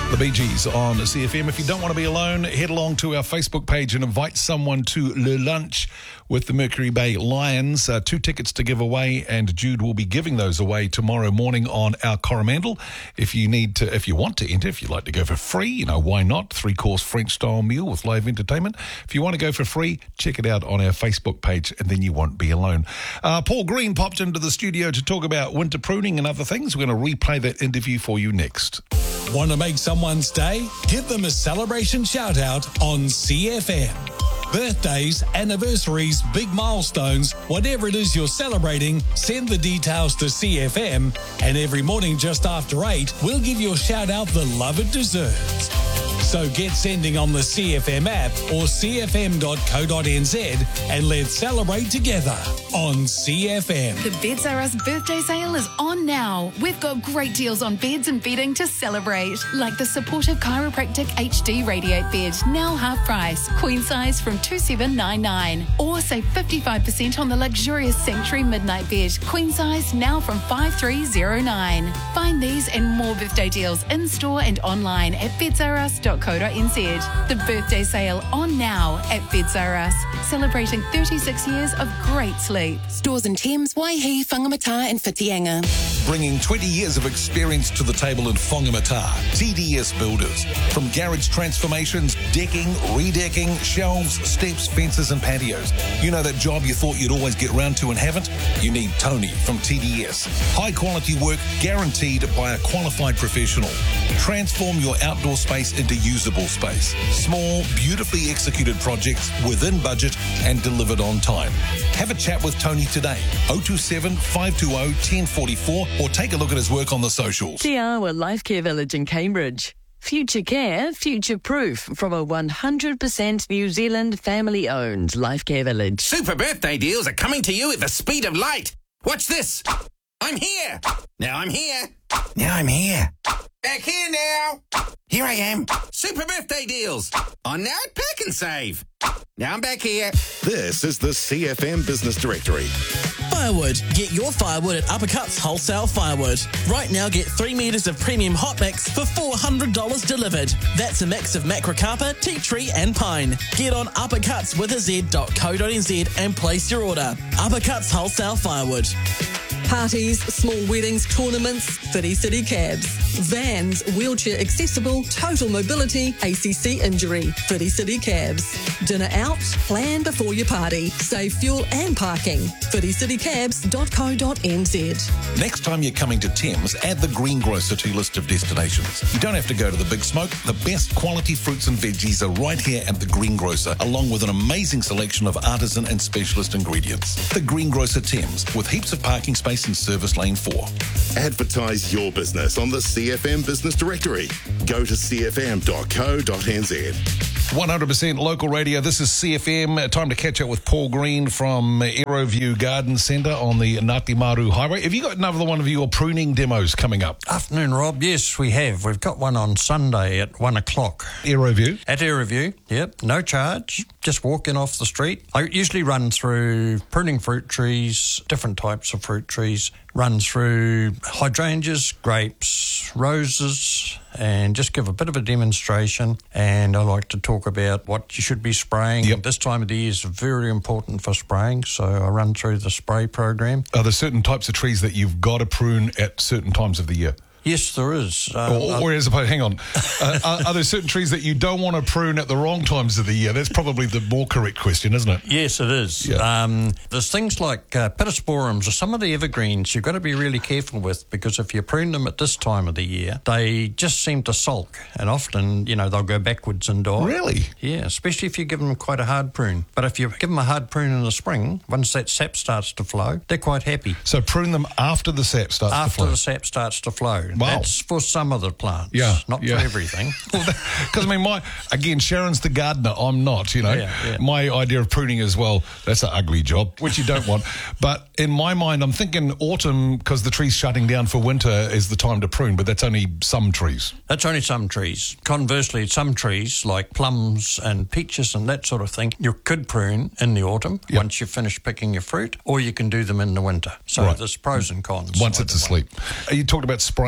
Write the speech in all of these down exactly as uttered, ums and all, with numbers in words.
The Bee Gees on C F M. If you don't want to be alone, head along to our Facebook page and invite someone to Le Lunch with the Mercury Bay Lions. Uh, two tickets to give away, and Jude will be giving those away tomorrow morning on our Coromandel. If you need to, if you want to enter, if you'd like to go for free, you know, why not? Three-course French-style meal with live entertainment. If you want to go for free, check it out on our Facebook page, and then you won't be alone. Uh, Paul Green popped into the studio to talk about winter pruning and other things. We're going to replay that interview for you next. Want to make someone's day? Give them a celebration shout-out on C F M. Birthdays, anniversaries, big milestones, whatever it is you're celebrating, send the details to C F M, and every morning just after eight, we'll give your shout-out the love it deserves. So get sending on the C F M app or c f m dot co dot n z and let's celebrate together on C F M. The Beds R Us birthday sale is on now. We've got great deals on beds and bedding to celebrate, like the supportive chiropractic H D Radiate bed, now half price, queen size from two seven nine nine. Or save fifty-five percent on the luxurious Sanctuary Midnight bed, queen size, now from five three zero nine. Find these and more birthday deals in store and online at beds r us dot co dot n z. The birthday sale on now at Beds R Us, celebrating thirty-six years of great sleep. Stores in Thames, Waihi, Whangamata and Whitianga. Bringing twenty years of experience to the table in Whangamata, T D S Builders. From garage transformations, decking, redecking, shelves, steps, fences and patios. You know that job you thought you'd always get round to and haven't? You need Tony from T D S. High quality work guaranteed by a qualified professional. Transform your outdoor space into usable space. Small, beautifully executed projects within budget and delivered on time. Have a chat with Tony today. oh two seven, five two oh, one oh four four or take a look at his work on the socials. Te Awa Life Care Village in Cambridge. Future care, future proof from a one hundred percent New Zealand family owned Life Care Village. Super birthday deals are coming to you at the speed of light. Watch this. I'm here. Now I'm here. Now I'm here. Back here now. Here I am. Super birthday deals. On now at Pack and Save. Now I'm back here. This is the C F M Business Directory. Firewood. Get your firewood at Uppercuts Wholesale Firewood. Right now, get three metres of premium hot mix for four hundred dollars delivered. That's a mix of macrocarpa, tea tree and pine. Get on uppercuts with a z dot co dot n z and place your order. Uppercuts Wholesale Firewood. Parties, small weddings, tournaments, City City Cabs. Vans, wheelchair accessible, total mobility, A C C injury, City City Cabs. Dinner out, plan before your party. Save fuel and parking. city city cabs dot co dot n z. Next time you're coming to Thames, add the Greengrocer to your list of destinations. You don't have to go to the Big Smoke. The best quality fruits and veggies are right here at the Greengrocer, along with an amazing selection of artisan and specialist ingredients. The Greengrocer Thames, with heaps of parking space in Service Lane four. Advertise your business on the C F M Business Directory. Go to c f m dot co dot n z. one hundred percent local radio. This is C F M. Time to catch up with Paul Green from Aeroview Garden Centre on the Ngāti Maru Highway. Have you got another one of your pruning demos coming up? Afternoon, Rob. Yes, we have. We've got one on Sunday at one o'clock. Aeroview? At Aeroview, yep. No charge. Just walk in off the street. I usually run through pruning fruit trees, different types of fruit trees, run through hydrangeas, grapes, roses, and just give a bit of a demonstration. And I like to talk about what you should be spraying. Yep. This time of the year is very important for spraying, so I run through the spray program. Are there certain types of trees that you've got to prune at certain times of the year? Yes, there is. Uh, or, or as opposed, hang on, uh, are, are there certain trees that you don't want to prune at the wrong times of the year? That's probably the more correct question, isn't it? Yes, it is. Yeah. Um, there's things like uh, pittosporums or some of the evergreens you've got to be really careful with, because if you prune them at this time of the year, they just seem to sulk, and often, you know, they'll go backwards and die. Really? Yeah, especially if you give them quite a hard prune. But if you give them a hard prune in the spring, once that sap starts to flow, they're quite happy. So prune them after the sap starts after to flow? After the sap starts to flow. Wow. That's for some of the plants, yeah, not yeah. for everything. Because, I mean, my again, Sharon's the gardener, I'm not, you know. Yeah, yeah. My idea of pruning is, well, that's an ugly job, which you don't want. But in my mind, I'm thinking autumn, because the tree's shutting down for winter, is the time to prune, but that's only some trees. That's only some trees. Conversely, some trees, like plums and peaches and that sort of thing, you could prune in the autumn yep. once you've finished picking your fruit, or you can do them in the winter. So right. there's pros and cons. Once it's asleep. You talked about spraying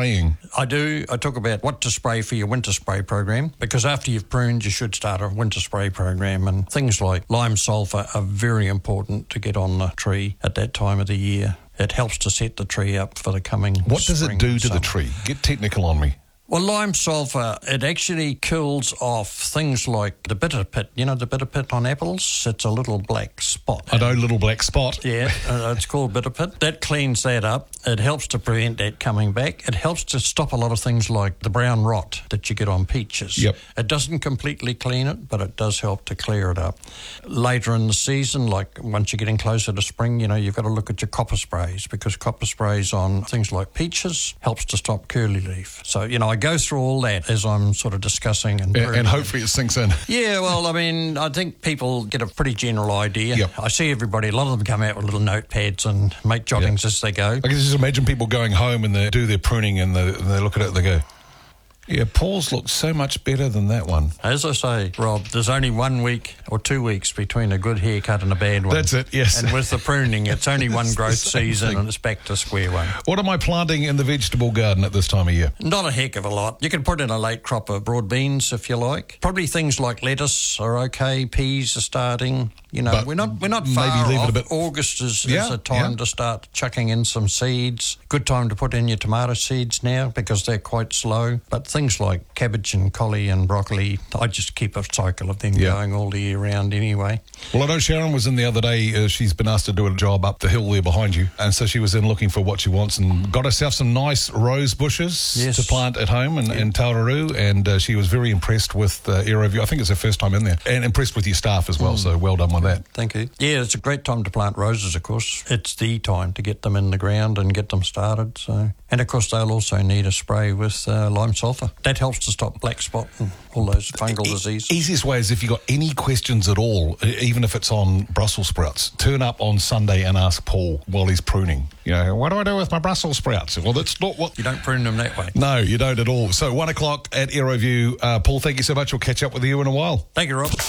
spraying. I do. I talk about what to spray for your winter spray program, because after you've pruned, you should start a winter spray program, and things like lime sulphur are very important to get on the tree at that time of the year. It helps to set the tree up for the coming What does it do to summer. the tree? Get technical on me. Well, lime sulphur, it actually kills off things like the bitter pit. You know the bitter pit on apples? It's a little black spot. I know, little black spot. Yeah, uh, it's called bitter pit. That cleans that up. It helps to prevent that coming back. It helps to stop a lot of things like the brown rot that you get on peaches. Yep. It doesn't completely clean it, but it does help to clear it up. Later in the season, like once you're getting closer to spring, you know, you've got to look at your copper sprays, because copper sprays on things like peaches helps to stop curly leaf. So, you know, I go through all that as I'm sort of discussing. And, And, and hopefully it sinks in. yeah, well, I mean, I think people get a pretty general idea. Yep. I see everybody, a lot of them come out with little notepads and make joggings Yep. as they go. I can just imagine people going home and they do their pruning and they, and they look at it and they go, yeah, Paul's looks so much better than that one. As I say, Rob, there's only one week or two weeks between a good haircut and a bad one. That's it, yes. And with the pruning, it's only one It's the growth same season thing. and it's back to square one. What am I planting in the vegetable garden at this time of year? Not a heck of a lot. You can put in a late crop of broad beans if you like. Probably things like lettuce are okay. Peas are starting. You know, But we're not we're not maybe far leave it off. a bit- August is, Yeah, is a time yeah. to start chucking in some seeds. Good time to put in your tomato seeds now because they're quite slow. But things like cabbage and collie and broccoli, I just keep a cycle of them Yeah. going all the year round anyway. Well, I know Sharon was in the other day. Uh, she's been asked to do a job up the hill there behind you. And so she was in looking for what she wants and got herself some nice rose bushes Yes. to plant at home in, in Tauraroo. And uh, she was very impressed with uh, AeroView. I think it's her first time in there. And impressed with your staff as well. So well done with that. Thank you. Yeah, it's a great time to plant roses, of course. It's the time to get them in the ground and get them started. So, and of course, they'll also need a spray with uh, lime sulphur. That helps to stop black spot and all those fungal E- diseases. Easiest way is if you've got any questions at all, e- even if it's on Brussels sprouts, turn up on Sunday and ask Paul while he's pruning. You know, what do I do with my Brussels sprouts? Well, that's not what... You don't prune them that way. No, you don't at all. So one o'clock at AeroView. Uh, Paul, thank you so much. We'll catch up with you in a while. Thank you, Rob.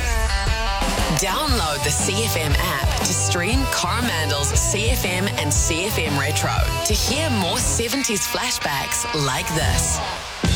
Download the C F M app to stream Coromandel's C F M and C F M Retro to hear more seventies flashbacks like this.